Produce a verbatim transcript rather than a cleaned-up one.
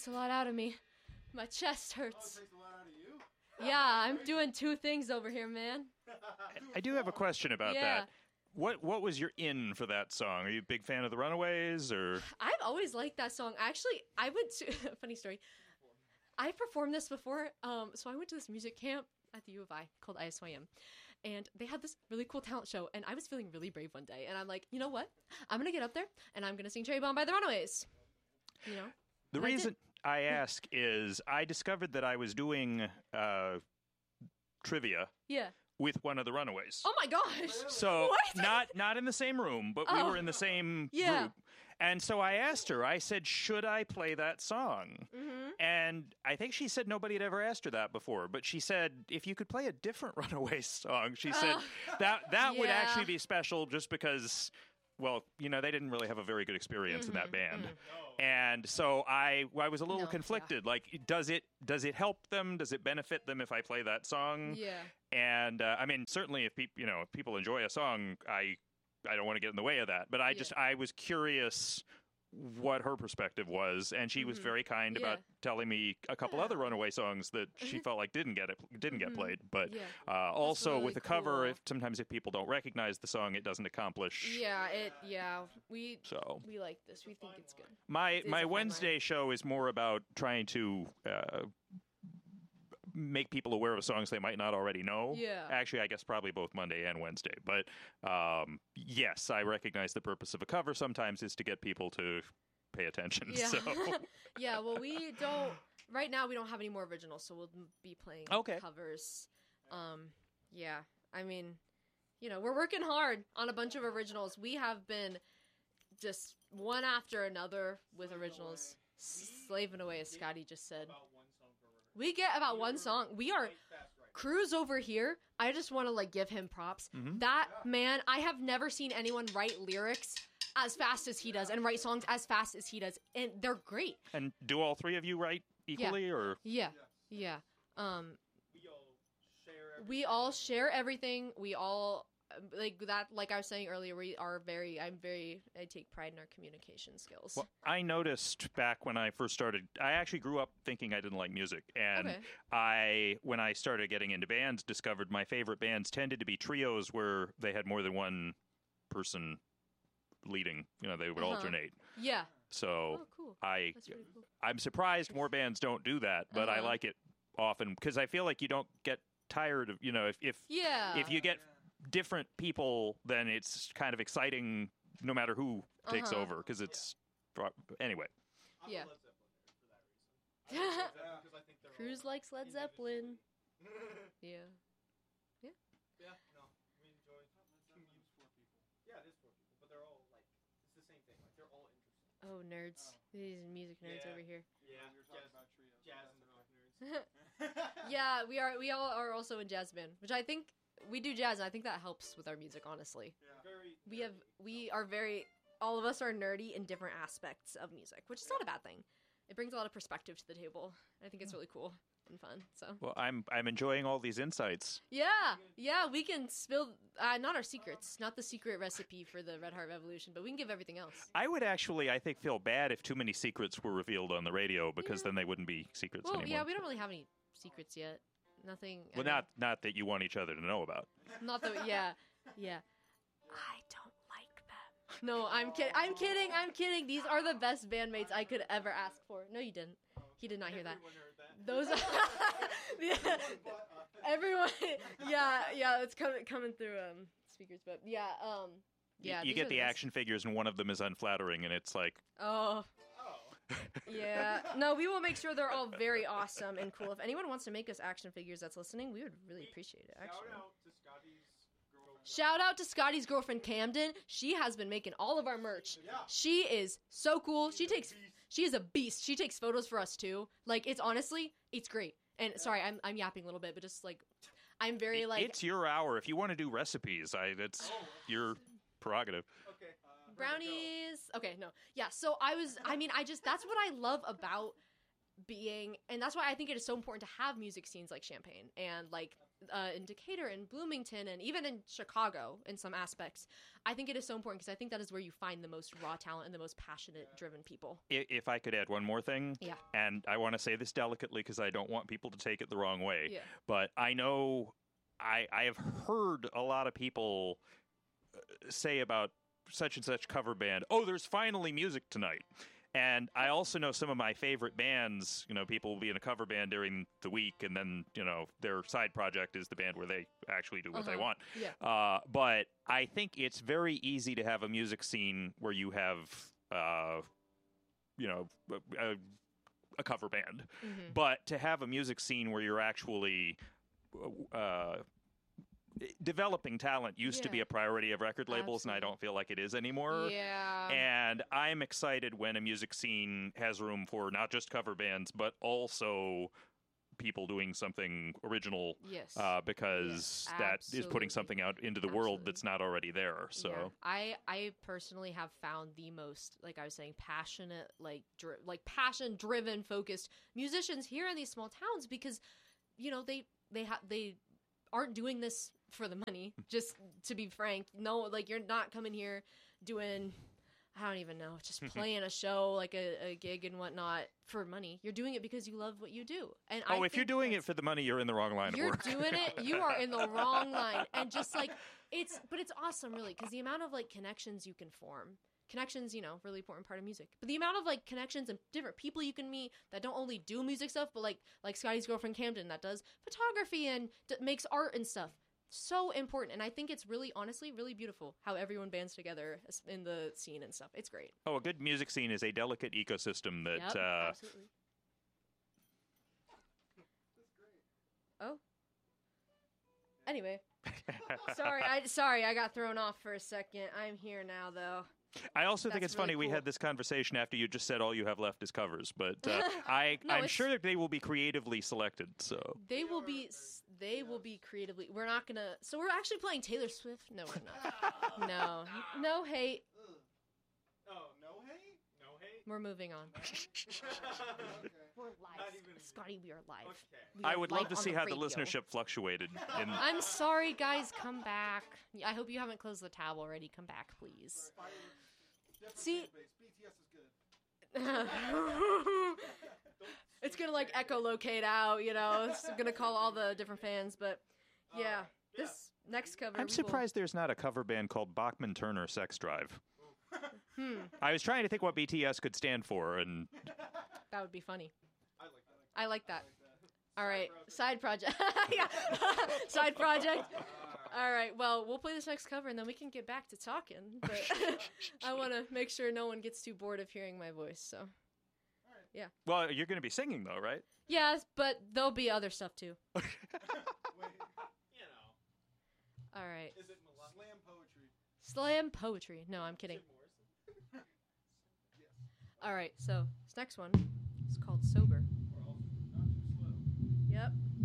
takes a lot out of me. My chest hurts. Oh, it takes a lot out of you? Yeah, I'm doing two things over here, man. I do have a question about Yeah. that. What what was your in for that song? Are you a big fan of the Runaways, or? I've always liked that song. Actually, I went to funny story. I performed this before, um, so I went to this music camp at the U of I called I S Y M, and they had this really cool talent show. And I was feeling really brave one day, and I'm like, you know what? I'm gonna get up there and I'm gonna sing "Cherry Bomb" by the Runaways. You know. The And I reason did. I, ask is I discovered that I was doing uh, trivia Yeah. with one of the Runaways. Oh my gosh. So What? not not in the same room, but we Oh. were in the same Yeah. group. And so I asked her, I said, should I play that song? Mm-hmm. And I think she said nobody had ever asked her that before. But she said, if you could play a different Runaways song, she said that that would Yeah. actually be special just because, well, you know, they didn't really have a very good experience in that band. And so I I was a little Mm-hmm, No, conflicted. Like, does it does it help them? Does it benefit them if I play that song? Yeah. And uh, I mean, certainly, if people you know if people enjoy a song, I I don't want to get in the way of that. But I just Yeah. I was curious what her perspective was, and she was very kind Mm-hmm. Yeah. about telling me a couple other Runaway songs that she felt like didn't get it didn't get played. But Mm-hmm. Yeah. uh, also really with a cover, cool. if sometimes if people don't recognize the song, it doesn't accomplish. Yeah. It. Yeah. We. So We like this. We think it's good. my It's my a fine Wednesday line. show is more about trying to uh, make people aware of songs they might not already know. Yeah. Actually, I guess probably both Monday and Wednesday. But um, yes, I recognize the purpose of a cover sometimes is to get people to pay attention. Yeah. So Yeah. Well, we don't. Right now, we don't have any more originals, so we'll m- be playing Okay. covers. Um. Yeah. I mean, you know, we're working hard on a bunch of originals. We have been just one after another with originals, slaving away, as Scotty just said. We get about one song. We are Cruz over here. I just want to like give him props. Mm-hmm. That man, I have never seen anyone write lyrics as fast as he does and write songs as fast as he does, and they're great. and do all three of you write equally, or Yeah, yeah. Um, We all share everything. we all share everything. We all like that. Like I was saying earlier, we are very. I'm very. I take pride in our communication skills. Well, I noticed back when I first started, I actually grew up thinking I didn't like music. And Okay. I, when I started getting into bands, discovered my favorite bands tended to be trios where they had more than one person leading. You know, they would alternate. Yeah. So Oh, cool. I, That's pretty cool. I'm surprised more bands don't do that, but I Uh-huh. like it often because I feel like you don't get tired of, you know, if, if, Yeah. if you get different people, then it's kind of exciting no matter who takes Uh-huh. over because it's, anyway. I'm Yeah. a Led Zeppelin nerd for that reason. Because I think they're Cruz all, likes Led Zeppelin. Yeah. yeah, no, we enjoy. It's four people. Yeah, it is four people, but they're all like it's the same thing. Like they're all interesting. Oh, nerds. These music nerds Yeah. over here. Yeah, we were talking jazz, about trios. jazz and rock nerds. Yeah, we are. We all are also in jazz band, which I think we do jazz. And I think that helps with our music, honestly. Very. We have. We are very. All of us are nerdy in different aspects of music, which is not a bad thing. It brings a lot of perspective to the table. I think it's really cool and fun. So Well, I'm I'm enjoying all these insights. yeah, yeah, we can spill uh, not our secrets, not the secret recipe for the Red Heart Revolution, but we can give everything else. I would actually, I think, feel bad if too many secrets were revealed on the radio because Yeah. then they wouldn't be secrets Well, anymore. yeah, we don't really have any secrets yet. Nothing. I Well, mean, not not that you want each other to know about. Not that. Yeah, yeah. I don't like them. No, I'm kidding. I'm kidding. I'm kidding. These are the best bandmates I could ever ask for. No, you didn't. He did not hear that. Everyone heard that. Those. Yeah, everyone. Yeah, yeah. It's coming coming through um speakers, but yeah, um, yeah. you these get are the best. action figures and one of them is unflattering, and it's like, Oh. Oh. Yeah. No, we will make sure they're all very awesome and cool. If anyone wants to make us action figures that's listening, we would really appreciate it, actually. Shout out to Scotty's girlfriend. Shout out to Scotty's girlfriend Camden. She has been making all of our merch. Yeah. She is so cool. She takes she is a beast. She takes photos for us too. Like it's honestly, it's great. And sorry, I'm I'm yapping a little bit, but just like I'm very like it's your hour. If you want to do recipes, I that's your prerogative. Okay. Uh, where'd it go? brownies. Okay, no. Yeah, so I was I mean, I just that's what I love about being and that's why I think it is so important to have music scenes like Champaign and like uh, in Decatur and Bloomington and even in Chicago in some aspects. I think it is so important because I think that is where you find the most raw talent and the most passionate, driven people. I- If I could add one more thing, Yeah. and I want to say this delicately because I don't want people to take it the wrong way, Yeah. but I know I, I have heard a lot of people uh, say about such and such cover band, oh, there's finally music tonight. And I also know some of my favorite bands, you know, people will be in a cover band during the week, and then, you know, their side project is the band where they actually do what they Uh-huh. want. Yeah. Uh, but I think it's very easy to have a music scene where you have, uh, you know, a, a cover band. Mhm. But to have a music scene where you're actually uh, developing talent used to Yeah. be a priority of record labels, and I Absolutely. don't feel like it is anymore. Yeah. And I'm excited when a music scene has room for not just cover bands, but also people doing something original, yes. uh, because that is Absolutely. putting something out into the world Absolutely. that's not already there. So, Yeah. I I personally have found the most, like I was saying, passionate, like dri- like passion driven, focused musicians here in these small towns because, you know, they they have they aren't doing this for the money. Just to be frank, no, like you're not coming here doing, I don't even know, just playing a show, like a, a gig and whatnot for money. You're doing it because you love what you do. And oh, I if you're think doing that's- it for the money, you're in the wrong line you're of work. doing it, you are in the wrong line. And just like it's but it's awesome really because the amount of like connections you can form, connections, you know, really important part of music, but the amount of like connections and different people you can meet that don't only do music stuff but like like Scotty's girlfriend Camden that does photography and d- makes art and stuff, so important. And I think it's really honestly really beautiful how everyone bands together as- in the scene and stuff. It's great. Oh, a good music scene is a delicate ecosystem that Yep, uh, absolutely. Oh. Anyway, sorry, I sorry I got thrown off for a second. I'm here now though. I also think That's it's really funny we cool. had this conversation after you just said all you have left is covers, but uh, I No, I'm it's- sure that they will be creatively selected. So They will be s- they will be creatively. We're not gonna. So we're actually playing Taylor Swift. No, we're not. No, no hate. Oh, no hate? No hate? We're moving on. Okay. We're live, Not even- Scotty. We are live. Okay. We I are would live love to on see how the radio. listenership fluctuated. In, I'm sorry, guys. Come back. I hope you haven't closed the tab already. Come back, please. Different See- fan base. B T S is good. It's gonna like echolocate out, you know. It's gonna call all the different fans, but yeah, this next cover. I'm we will- surprised there's not a cover band called Bachman Turner Sex Drive. Hmm, I was trying to think what B T S could stand for, and that would be funny. I like that. I like that. All right, side project. Yeah, side project. All right, well, we'll play this next cover and then we can get back to talking. But I want to make sure no one gets too bored of hearing my voice. So, well, you're going to be singing though, right? yes, but there'll be other stuff too. Wait, you know, All right, is it Milan? Slam poetry. slam poetry. No, I'm kidding. Jim Morrison? All right, so this next one is called Sober. Or also not too slow. Yep.